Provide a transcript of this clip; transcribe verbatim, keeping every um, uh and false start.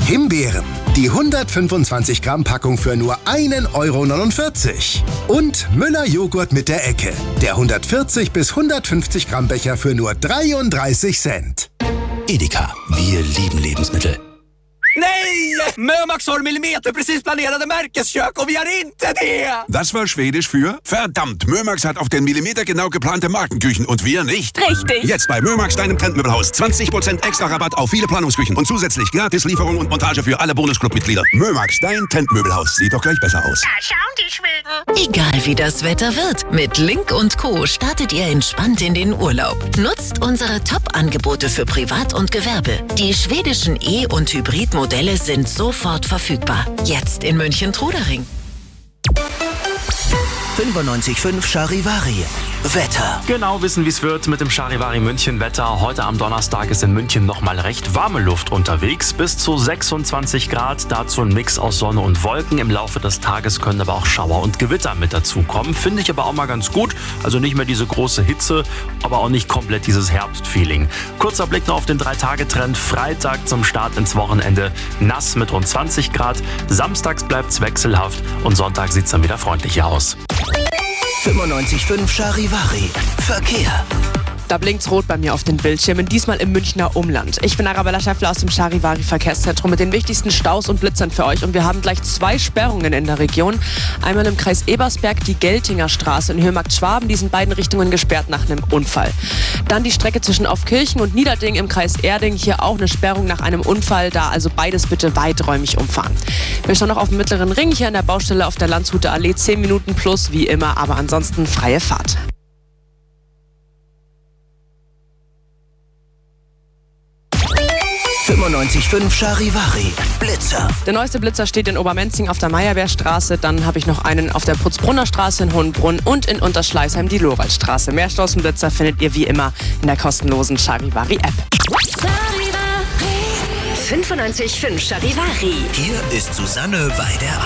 Himbeeren. Die hundertfünfundzwanzig Gramm Packung für nur ein Euro neunundvierzig. Und Müller Joghurt mit der Ecke. Der hundertvierzig bis hundertfünfzig Gramm Becher för nur dreiunddreißig Cent. Edeka, wir lieben Lebensmittel. Nej! Mömax har millimeterprecis planerade Märkeskök och vi har inte det! Das war Schwedisch für verdammt, Mömax hat auf den Millimeter genau geplante Markenküchen und wir nicht. Richtig. Jetzt bei Mömax, deinem Trendmöbelhaus. zwanzig Prozent extra Rabatt auf viele Planungsküchen und zusätzlich gratis Lieferung und Montage für alle Bonusclub-Mitglieder. Mömax, dein Trendmöbelhaus. Sieht doch gleich besser aus. Da schauen die Schweden. Egal wie das Wetter wird, mit Link und Co. startet ihr entspannt in den Urlaub. Nutzt unsere Top-Angebote für Privat und Gewerbe. Die schwedischen E- und Hybridmodelle Modelle sind sofort verfügbar. Jetzt in München-Trudering. fünfundneunzig Komma fünf Charivari. Wetter. Genau wissen, wie es wird mit dem Charivari München Wetter. Heute am Donnerstag ist in München nochmal recht warme Luft unterwegs. Bis zu sechsundzwanzig Grad. Dazu ein Mix aus Sonne und Wolken. Im Laufe des Tages können aber auch Schauer und Gewitter mit dazukommen. Finde ich aber auch mal ganz gut. Also nicht mehr diese große Hitze, aber auch nicht komplett dieses Herbstfeeling. Kurzer Blick noch auf den drei Tage Trend. Freitag zum Start ins Wochenende nass mit rund zwanzig Grad. Samstags bleibt es wechselhaft und Sonntag sieht es dann wieder freundlicher aus. fünfundneunzig Komma fünf Charivari. Verkehr. Da blinkt's rot bei mir auf den Bildschirmen, diesmal im Münchner Umland. Ich bin Arabella Schäffler aus dem Charivari Verkehrszentrum mit den wichtigsten Staus und Blitzern für euch. Und wir haben gleich zwei Sperrungen in der Region. Einmal im Kreis Ebersberg die Geltinger Straße in Höhe Schwaben. Die sind beiden Richtungen gesperrt nach einem Unfall. Dann die Strecke zwischen Aufkirchen und Niederding im Kreis Erding. Hier auch eine Sperrung nach einem Unfall. Da also beides bitte weiträumig umfahren. Wir schauen noch auf dem Mittleren Ring hier an der Baustelle auf der Landshuter Allee. zehn Minuten plus wie immer, aber ansonsten freie Fahrt. fünfundneunzig Komma fünf Charivari. Blitzer. Der neueste Blitzer steht in Obermenzing auf der Meyerbeerstraße. Dann habe ich noch einen auf der Putzbrunner Straße in Hohenbrunn und in Unterschleißheim die Lorwaldstraße. Mehr Staus und Blitzer findet ihr wie immer in der kostenlosen Charivari-App. fünfundneunzig Komma fünf Charivari. Hier ist Susanne Weider.